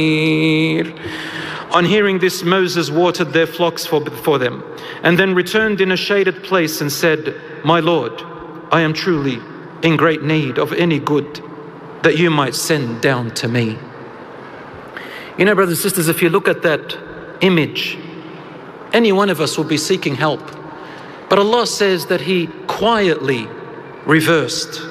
On hearing this, Moses watered their flocks for them, and then returned in a shaded place and said, "My Lord, I am truly in great need of any good that you might send down to me." You know, brothers and sisters, if you look at that image, any one of us will be seeking help. But Allah says that He quietly reversed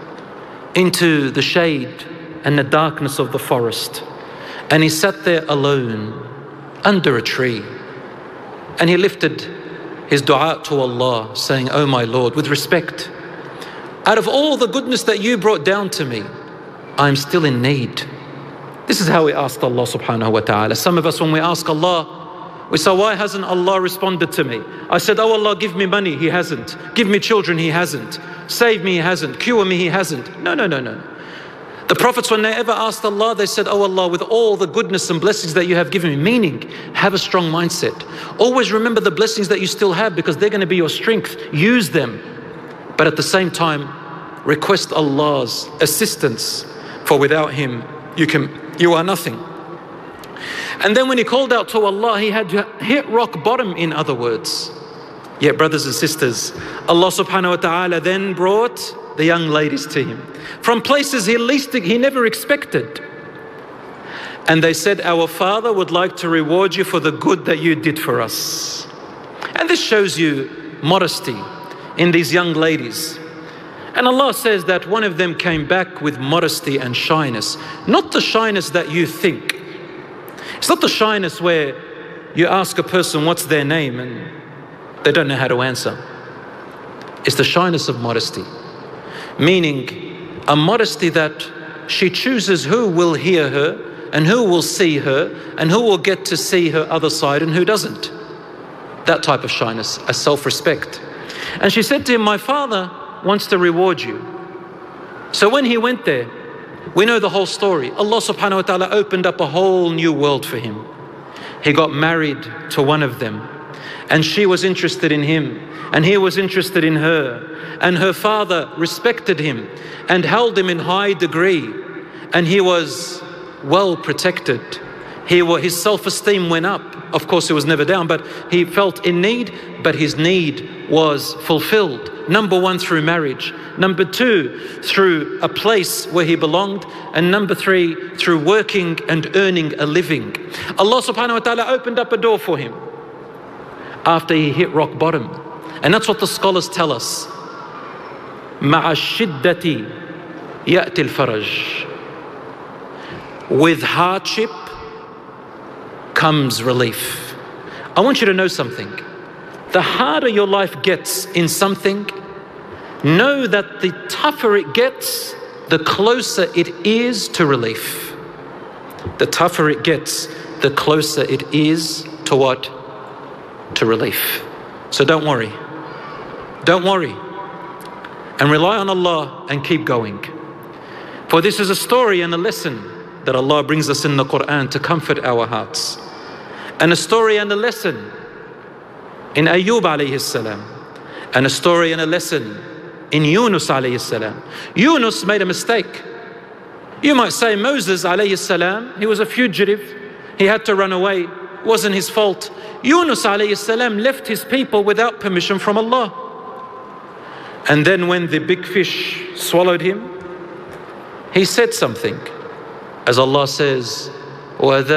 into the shade and the darkness of the forest. And He sat there alone under a tree. And He lifted his dua to Allah, saying, "Oh my Lord, with respect, out of all the goodness that you brought down to me, I'm still in need." This is how we asked Allah subhanahu wa ta'ala. Some of us, when we ask Allah, we say, "Why hasn't Allah responded to me?" I said, "Oh Allah, give me money." He hasn't. "Give me children." He hasn't. "Save me." He hasn't. "Cure me." He hasn't. No. The prophets, when they ever asked Allah, they said, "Oh Allah, with all the goodness and blessings that you have given me," meaning have a strong mindset. Always remember the blessings that you still have, because they're going to be your strength. Use them. But at the same time, request Allah's assistance, for without Him, you are nothing. And then when he called out to Allah, he had to hit rock bottom, in other words. Yet, brothers and sisters, Allah subhanahu wa ta'ala then brought the young ladies to him from places he never expected. And they said, "Our father would like to reward you for the good that you did for us." And this shows you modesty in these young ladies. And Allah says that one of them came back with modesty and shyness. Not the shyness that you think. It's not the shyness where you ask a person what's their name and they don't know how to answer. It's the shyness of modesty. Meaning a modesty that she chooses who will hear her and who will see her and who will get to see her other side and who doesn't. That type of shyness, a self-respect. And she said to him, "My father wants to reward you." So when he went there, we know the whole story. Allah subhanahu wa ta'ala opened up a whole new world for him. He got married to one of them, and she was interested in him, and he was interested in her, and her father respected him and held him in high degree, and he was well protected. His self-esteem went up. Of course, it was never down, but he felt in need, but his need was fulfilled. Number one, through marriage. Number two, through a place where he belonged. And number three, through working and earning a living. Allah subhanahu wa ta'ala opened up a door for him after he hit rock bottom. And that's what the scholars tell us. مَعَ الشِّدَّةِ يَأْتِ الْفَرَجِ. With hardship comes relief. I want you to know something. The harder your life gets in something, know that the tougher it gets, the closer it is to relief. The tougher it gets, the closer it is to what? To relief. So don't worry. Don't worry. And rely on Allah and keep going. For this is a story and a lesson that Allah brings us in the Quran to comfort our hearts. And a story and a lesson in Ayyub alayhi salam, and a story and a lesson in Yunus alayhi salam. Yunus made a mistake. You might say Moses alayhi salam, he was a fugitive. He had to run away. It wasn't his fault. Yunus alayhi salam left his people without permission from Allah. And then when the big fish swallowed him, he said something. As Allah says,